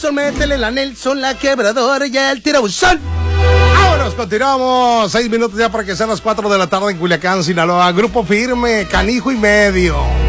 Nelson, métele la Nelson, la quebradora y el tirabuzón. Vámonos, continuamos. 6 minutos ya para que sean las 4 de la tarde en Culiacán, Sinaloa. Grupo Firme, Canijo y Medio.